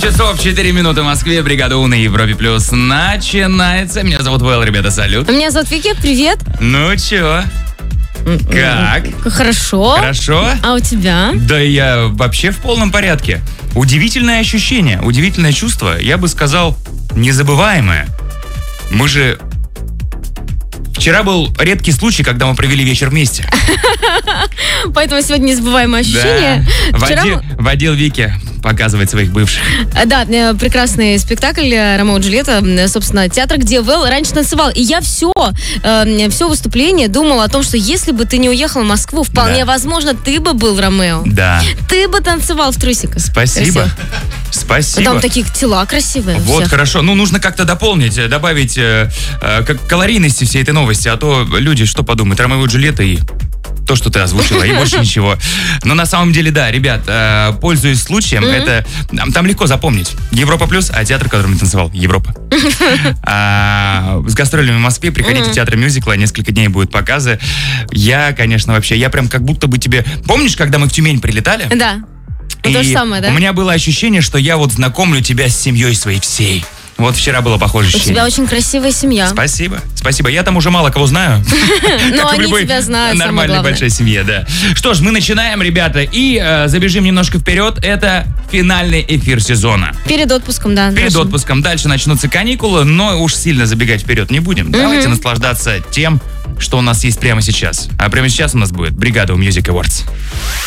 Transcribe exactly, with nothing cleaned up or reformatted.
часов четыре минуты в Москве. Бригада У на Европе Плюс начинается. Меня зовут Вэл, ребята, салют. Меня зовут Вики, привет. Ну чё? Как? Хорошо. Хорошо? А у тебя? Да я вообще в полном порядке. Удивительное ощущение, удивительное чувство. Я бы сказал, незабываемое. Мы же... Вчера был редкий случай, когда мы провели вечер вместе. Поэтому сегодня незабываемое ощущение. Да. Вчера Водил, мы... водил Вики показывать своих бывших. Да, прекрасный спектакль «Ромео и Джульетта», собственно, театр, где Вэл раньше танцевал. И я все, э, все выступление думала о том, что если бы ты не уехал в Москву, вполне да. возможно, ты бы был Ромео. Да. Ты бы танцевал в трусиках. Спасибо. Красиво. Спасибо. Там такие тела красивые. Вот, всех. хорошо. Ну, нужно как-то дополнить, добавить э, э, как калорийности всей этой новости, а то люди что подумают? Ромео и Джульетта и то, что ты озвучила, и больше ничего. Но на самом деле, да, ребят, э, пользуясь случаем, mm-hmm. это там легко запомнить. Европа Плюс, а театр, в котором я танцевал, Европа. А, с гастролями в Москве, приходите mm-hmm. в театр мюзикла, несколько дней будут показы. Я, конечно, вообще, я прям как будто бы тебе... Помнишь, когда мы в Тюмень прилетали? Да. Ну, то же самое, да? У меня было ощущение, что я вот знакомлю тебя с семьей своей всей. Вот вчера было похоже ощущение. У тебя очень красивая семья. Спасибо, спасибо. Я там уже мало кого знаю. Но они тебя знают, нормальной большой семье, да. Что ж, мы начинаем, ребята, и э, забежим немножко вперед. Это финальный эфир сезона. Перед отпуском, да. Перед отпуском. Дальше начнутся каникулы, но уж сильно забегать вперед не будем. Давайте наслаждаться тем, что у нас есть прямо сейчас. А прямо сейчас у нас будет Бригада У Music Awards.